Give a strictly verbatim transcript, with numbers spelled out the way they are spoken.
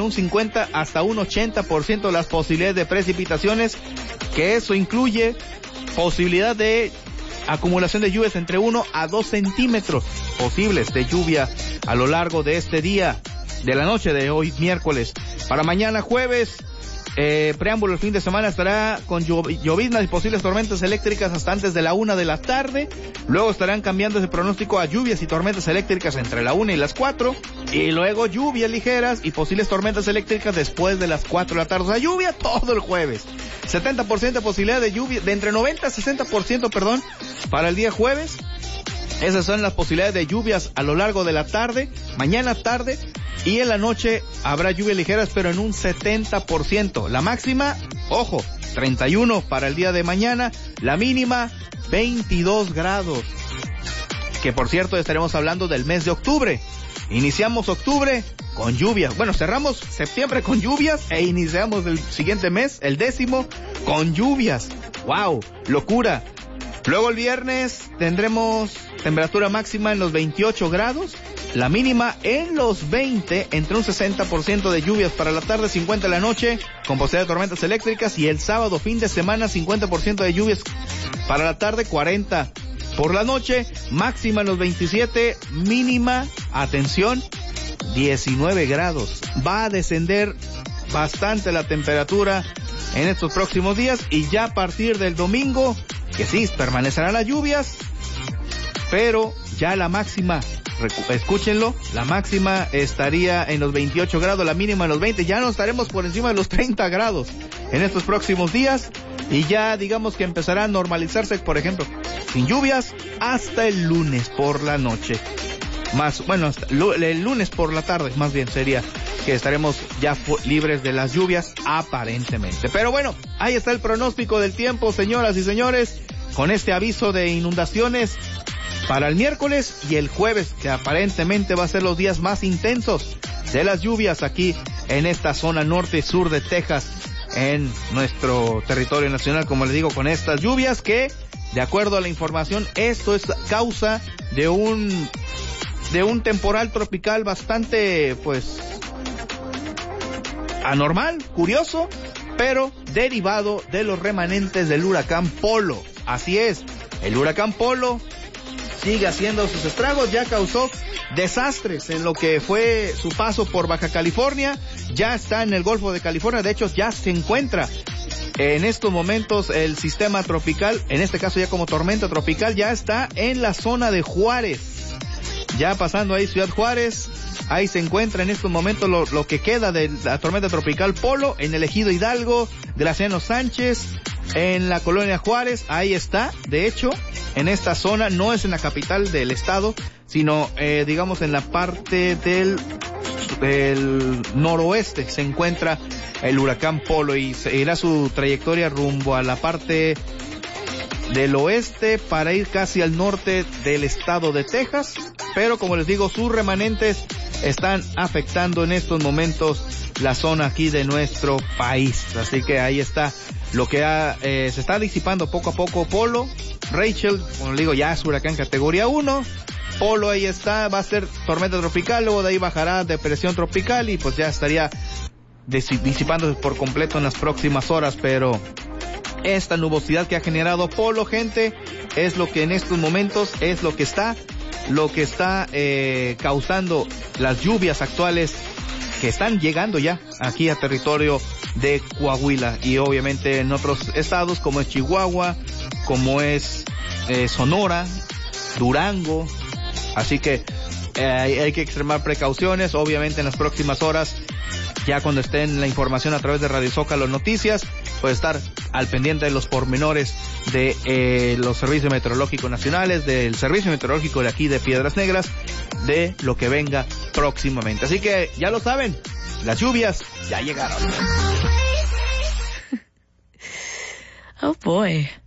un cincuenta hasta un ochenta por ciento las posibilidades de precipitaciones, que eso incluye posibilidad de acumulación de lluvias entre uno a dos centímetros posibles de lluvia a lo largo de este día, de la noche de hoy miércoles. Para mañana jueves, eh, preámbulo el fin de semana estará con lloviznas y posibles tormentas eléctricas hasta antes de la una de la tarde. Luego estarán cambiando ese pronóstico a lluvias y tormentas eléctricas entre la una y las cuatro. Y luego lluvias ligeras y posibles tormentas eléctricas después de las cuatro de la tarde. O sea, lluvia todo el jueves. setenta por ciento de posibilidad de lluvia, de entre noventa a sesenta por ciento, perdón, para el día jueves. Esas son las posibilidades de lluvias a lo largo de la tarde, mañana tarde, y en la noche habrá lluvias ligeras, pero en un setenta por ciento. La máxima, ojo, treinta y uno para el día de mañana, la mínima, veintidós grados. Que por cierto, estaremos hablando del mes de octubre. Iniciamos octubre con lluvias. Bueno, cerramos septiembre con lluvias e iniciamos el siguiente mes, el décimo, con lluvias. ¡Wow! ¡Locura! Luego el viernes tendremos temperatura máxima en los veintiocho grados, la mínima en los veinte, entre un sesenta por ciento de lluvias para la tarde, cincuenta en la noche, con posibilidad de tormentas eléctricas, y el sábado, fin de semana, cincuenta por ciento de lluvias para la tarde, cuarenta por la noche, máxima en los veintisiete, mínima, atención, diecinueve grados. Va a descender bastante la temperatura en estos próximos días, y ya a partir del domingo, que sí, permanecerán las lluvias, pero ya la máxima, escúchenlo, la máxima estaría en los veintiocho grados, la mínima en los veinte, ya no estaremos por encima de los treinta grados en estos próximos días, y ya digamos que empezará a normalizarse, por ejemplo, sin lluvias hasta el lunes por la noche. Más, bueno, hasta el lunes por la tarde, más bien sería que estaremos ya libres de las lluvias, aparentemente. Pero bueno, ahí está el pronóstico del tiempo, señoras y señores, con este aviso de inundaciones para el miércoles y el jueves, que aparentemente va a ser los días más intensos de las lluvias aquí en esta zona norte y sur de Texas, en nuestro territorio nacional, como les digo, con estas lluvias que, de acuerdo a la información, esto es causa de un de un temporal tropical bastante, pues, anormal, curioso, pero derivado de los remanentes del huracán Polo. Así es, el huracán Polo sigue haciendo sus estragos, ya causó desastres en lo que fue su paso por Baja California, ya está en el Golfo de California, de hecho ya se encuentra en estos momentos el sistema tropical, en este caso ya como tormenta tropical, ya está en la zona de Juárez. Ya pasando ahí Ciudad Juárez, ahí se encuentra en estos momentos lo, lo que queda de la tormenta tropical Polo, en el Ejido Hidalgo, Graciano Sánchez, en la colonia Juárez, ahí está, de hecho, en esta zona, no es en la capital del estado, sino, eh, digamos, en la parte del, del noroeste se encuentra el huracán Polo, y seguirá su trayectoria rumbo a la parte del oeste para ir casi al norte del estado de Texas, pero como les digo, sus remanentes están afectando en estos momentos la zona aquí de nuestro país, así que ahí está lo que ha, eh, se está disipando poco a poco Polo. Rachel, como les digo, ya es huracán categoría uno, Polo ahí está, va a ser tormenta tropical, luego de ahí bajará depresión tropical y pues ya estaría disipándose por completo en las próximas horas, pero esta nubosidad que ha generado Polo, gente, es lo que en estos momentos es lo que está, lo que está eh, causando las lluvias actuales que están llegando ya aquí a territorio de Coahuila y obviamente en otros estados como es Chihuahua, como es eh, Sonora, Durango, así que eh, hay que extremar precauciones, obviamente en las próximas horas, ya cuando esté en la información a través de Radio Zócalo Noticias, puede estar al pendiente de los pormenores de eh, los servicios meteorológicos nacionales, del servicio meteorológico de aquí de Piedras Negras, de lo que venga próximamente. Así que ya lo saben, las lluvias ya llegaron. Oh boy.